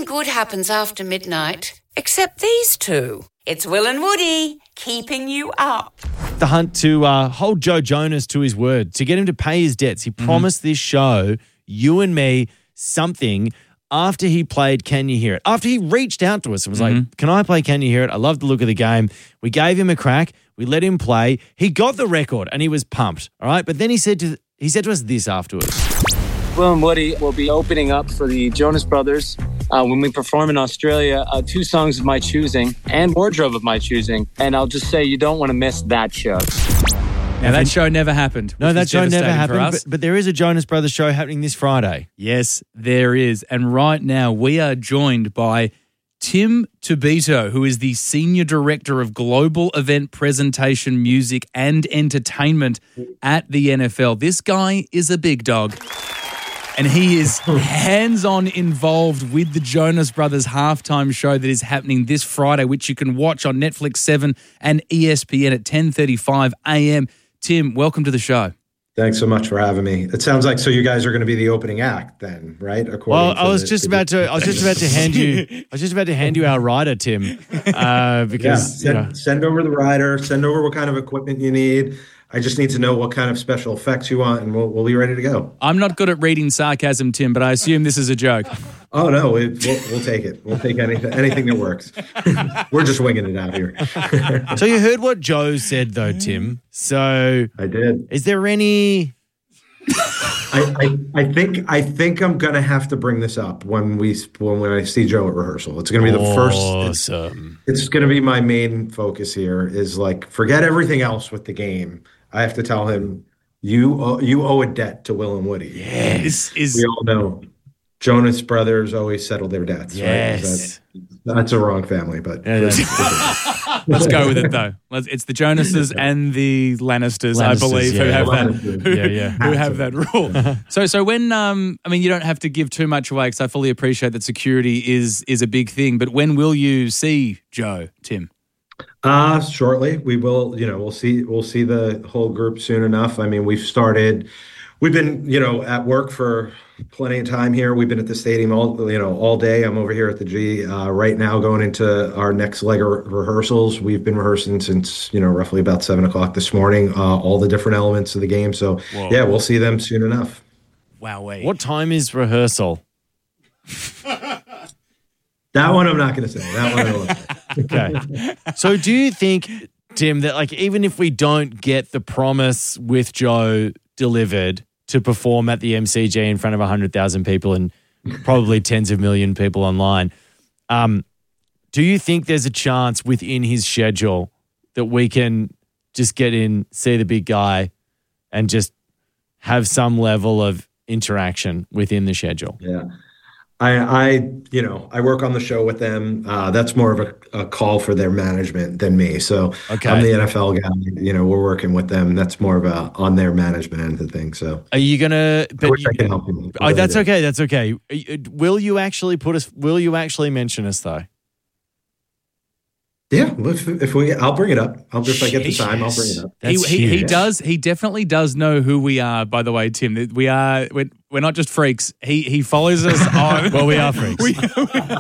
good happens after midnight, except these two. It's Will and Woody keeping you up. The hunt to hold Joe Jonas to his word, to get him to pay his debts. He promised this show, you and me, something after he played Can You Hear It? After he reached out to us and was like, can I play Can You Hear It? I love the look of the game. We gave him a crack. We let him play. He got the record and he was pumped, all right? But then he said to us this afterwards. Will and Woody will be opening up for the Jonas Brothers when we perform in Australia, 2 songs of my choosing and wardrobe of my choosing. And I'll just say you don't want to miss that show. Now, that show never happened. No, that show never happened, but there is a Jonas Brothers show happening this Friday. Yes, there is. And right now, we are joined by Tim Tobito, who is the Senior Director of Global Event Presentation, Music and Entertainment at the NFL. This guy is a big dog. And he is hands-on involved with the Jonas Brothers halftime show that is happening this Friday, which you can watch on Netflix 7 and ESPN at 10:35 a.m. Tim, welcome to the show. Thanks so much for having me. It sounds like so you guys are going to be the opening act then, right? I was just about to hand you our rider, Tim, because send over the rider, send over what kind of equipment you need. I just need to know what kind of special effects you want, and we'll be ready to go. I'm not good at reading sarcasm, Tim, but I assume this is a joke. Oh, no, we'll take it. We'll take anything that works. We're just winging it out here. So you heard what Joe said, though, Tim. So I did. Is there any... I think I'm gonna have to bring this up when I see Joe at rehearsal. It's gonna be the first. It's gonna be my main focus here. Is like forget everything else with the game. I have to tell him you owe a debt to Will and Woody. Yes, we all know Jonas Brothers always settle their debts. Yes, right? That's a wrong family, but let's go with it though. It's the Jonases and the Lannisters, I believe, who have that rule. So when you don't have to give too much away because I fully appreciate that security is a big thing. But when will you see Joe, Tim? Shortly. We will. We'll see the whole group soon enough. I mean, we've been at work for plenty of time here. We've been at the stadium all day. I'm over here at the G right now going into our next leg of rehearsals. We've been rehearsing since, roughly about 7 o'clock this morning, all the different elements of the game. So, yeah, we'll see them soon enough. Wow. What time is rehearsal? That one I'm not going to say. That one I won't say. Okay. So do you think, Tim, that even if we don't get the promise with Joe delivered to perform at the MCG in front of 100,000 people and probably tens of million people online, do you think there's a chance within his schedule that we can just get in, see the big guy, and just have some level of interaction within the schedule? Yeah. I work on the show with them. That's more of a call for their management than me. So okay. I'm the NFL guy. We're working with them. That's more of on their management end of the thing. So are you gonna? I wish I can help you. That's okay. That's okay. Will you actually Will you actually mention us though? Yeah, I'll bring it up. If I get the time, I'll bring it up. He does. He definitely does know who we are. By the way, Tim, we're not just freaks. He follows us on. Well, we are freaks.